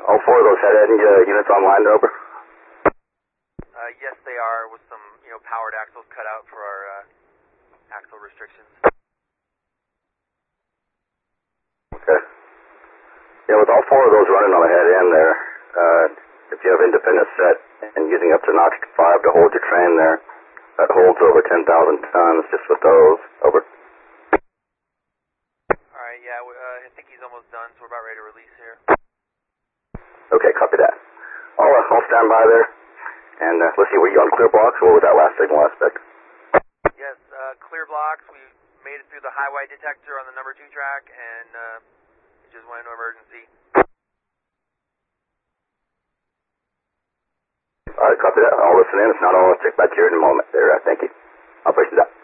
All four of those head end units online, over? Yes, they are, with some, powered axles cut out for our axle restrictions. Okay. Yeah, with all four of those running on the head end there, if you have independent set and using up to Notch 5 to hold your train there, that holds over 10,000 tons just with those. Over. Alright, yeah, I think he's almost done, so we're about ready to release here. Okay, copy that. I'll stand by there. And let's see, were you on clear blocks or with that last signal aspect? Yes, clear blocks. We made it through the high white detector on the number 2 track, and it just went into emergency. All right, copy that. I'll listen in. If not, I'll check back here in a moment there. Thank you. I'll push it up.